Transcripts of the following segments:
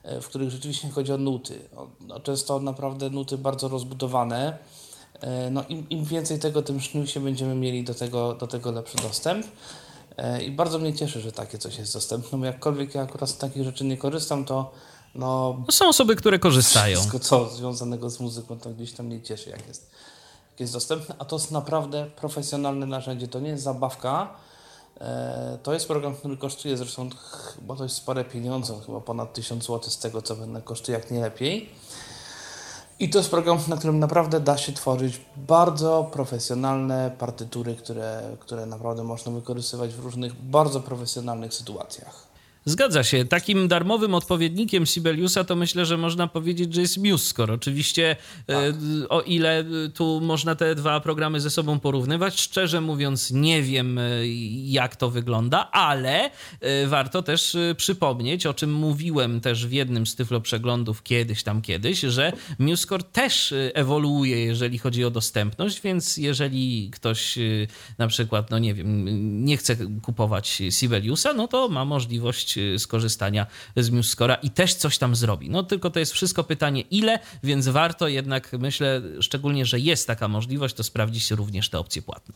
w których rzeczywiście chodzi o nuty. Często naprawdę nuty bardzo rozbudowane. No im więcej tego, tym szybciej będziemy mieli do tego lepszy dostęp. I bardzo mnie cieszy, że takie coś jest dostępne, bo jakkolwiek ja akurat z takich rzeczy nie korzystam, to no, No są osoby, które korzystają. wszystko co związanego z muzyką to gdzieś tam mnie cieszy, jak jest dostępne, a to jest naprawdę profesjonalne narzędzie, to nie jest zabawka, to jest program, który kosztuje zresztą chyba to jest spore pieniądze, chyba ponad 1000 zł z tego co będę kosztuje, jak nie lepiej. I to jest program, na którym naprawdę da się tworzyć bardzo profesjonalne partytury, które naprawdę można wykorzystywać w różnych bardzo profesjonalnych sytuacjach. Zgadza się. Takim darmowym odpowiednikiem Sibeliusa to myślę, że można powiedzieć, że jest MuseScore. Oczywiście Tak. o ile tu można te dwa programy ze sobą porównywać, szczerze mówiąc nie wiem jak to wygląda, ale warto też przypomnieć, o czym mówiłem też w jednym z Tyflo Przeglądów kiedyś, że MuseScore też ewoluuje, jeżeli chodzi o dostępność, więc jeżeli ktoś na przykład, no nie wiem, nie chce kupować Sibeliusa, no to ma możliwość skorzystania z MuseScore'a i też coś tam zrobi. No tylko to jest wszystko pytanie ile, więc warto jednak, myślę, szczególnie, że jest taka możliwość, to sprawdzić również tę opcję płatną.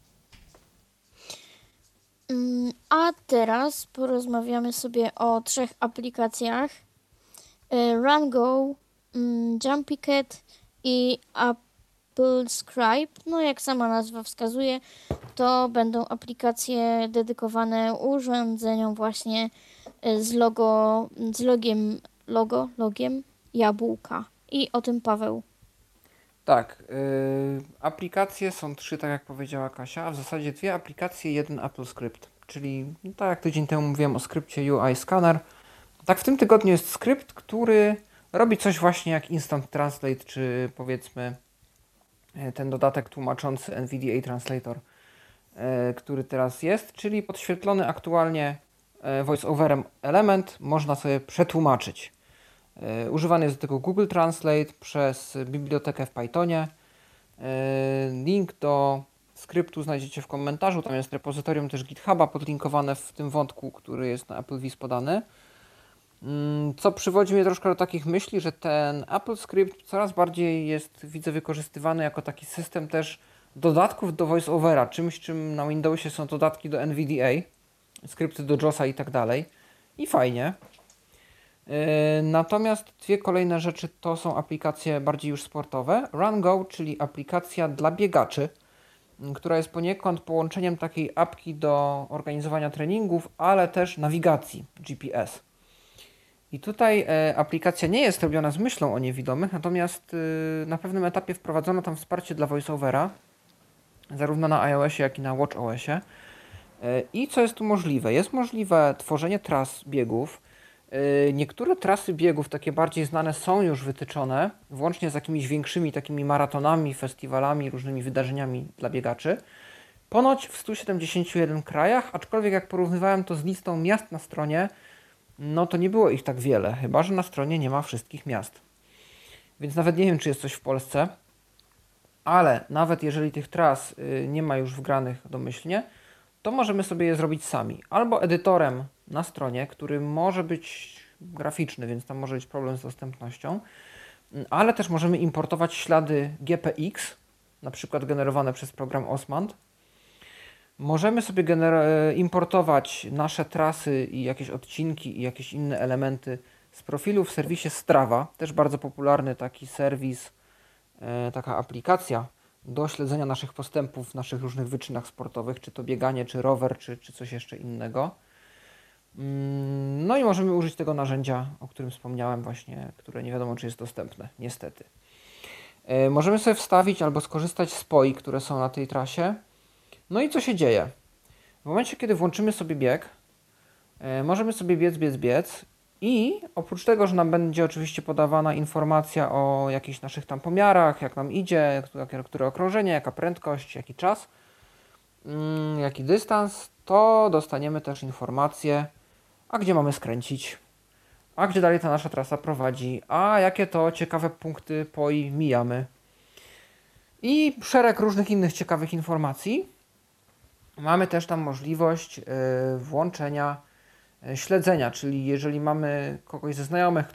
A teraz porozmawiamy sobie o 3 aplikacjach. RunGo, Jumpy Cat i Apple Scribe. No jak sama nazwa wskazuje, to będą aplikacje dedykowane urządzeniom właśnie z logiem jabłka. I o tym Paweł. Tak, aplikacje są 3, tak jak powiedziała Kasia, a w zasadzie 2 aplikacje, 1 Apple Script. Czyli tak jak tydzień temu mówiłem o skrypcie UI Scanner, tak w tym tygodniu jest skrypt, który robi coś właśnie jak Instant Translate, czy powiedzmy ten dodatek tłumaczący NVDA Translator, który teraz jest, czyli podświetlony aktualnie voice-overem element można sobie przetłumaczyć. Używany jest do tego Google Translate przez bibliotekę w Pythonie. Link do skryptu znajdziecie w komentarzu, tam jest repozytorium też GitHuba podlinkowane w tym wątku, który jest na AppleVis podany. Co przywodzi mnie troszkę do takich myśli, że ten Apple Script coraz bardziej jest, widzę, wykorzystywany jako taki system też dodatków do VoiceOvera, czymś czym na Windowsie są dodatki do NVDA, skrypty do JOSa i tak dalej. I fajnie. Natomiast 2 kolejne rzeczy to są aplikacje bardziej już sportowe. RunGo, czyli aplikacja dla biegaczy, która jest poniekąd połączeniem takiej apki do organizowania treningów, ale też nawigacji GPS. I tutaj aplikacja nie jest robiona z myślą o niewidomych, natomiast na pewnym etapie wprowadzono tam wsparcie dla VoiceOvera, zarówno na iOSie, jak i na watchOSie. I co jest tu możliwe? Jest możliwe tworzenie tras biegów. Niektóre trasy biegów, takie bardziej znane, są już wytyczone, włącznie z jakimiś większymi takimi maratonami, festiwalami, różnymi wydarzeniami dla biegaczy. Ponoć w 171 krajach, aczkolwiek jak porównywałem to z listą miast na stronie, no to nie było ich tak wiele, chyba że na stronie nie ma wszystkich miast. Więc nawet nie wiem, czy jest coś w Polsce, ale nawet jeżeli tych tras nie ma już wgranych domyślnie, to możemy sobie je zrobić sami. Albo edytorem na stronie, który może być graficzny, więc tam może być problem z dostępnością, ale też możemy importować ślady GPX, na przykład generowane przez program Osmand. Możemy sobie importować nasze trasy i jakieś odcinki i jakieś inne elementy z profilu w serwisie Strava, też bardzo popularny taki serwis, taka aplikacja do śledzenia naszych postępów w naszych różnych wyczynach sportowych, czy to bieganie, czy rower, czy coś jeszcze innego. No i możemy użyć tego narzędzia, o którym wspomniałem właśnie, które nie wiadomo, czy jest dostępne, niestety. Możemy sobie wstawić albo skorzystać z POI, które są na tej trasie. No i co się dzieje? W momencie, kiedy włączymy sobie bieg, możemy sobie biec i oprócz tego, że nam będzie oczywiście podawana informacja o jakichś naszych tam pomiarach, jak nam idzie, które okrążenie, jaka prędkość, jaki czas, jaki dystans, to dostaniemy też informację, a gdzie mamy skręcić, a gdzie dalej ta nasza trasa prowadzi, a jakie to ciekawe punkty POI mijamy. I szereg różnych innych ciekawych informacji. Mamy też tam możliwość włączenia śledzenia, czyli jeżeli mamy kogoś ze znajomych,